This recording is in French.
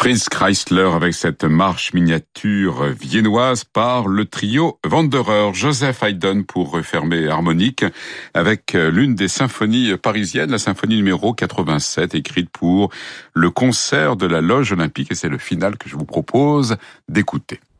Fritz Kreisler avec cette marche miniature viennoise par le trio Wanderer. Joseph Haydn pour refermer harmonique avec l'une des symphonies parisiennes, la symphonie numéro 87, écrite pour le concert de la Loge Olympique, et c'est le final que je vous propose d'écouter.